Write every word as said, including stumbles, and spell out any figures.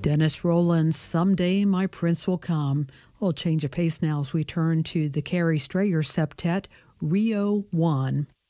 Dennis Rollins, Someday My Prince Will Come. We'll change of pace now as we turn to the Carrie Strayer Septet, Rio one.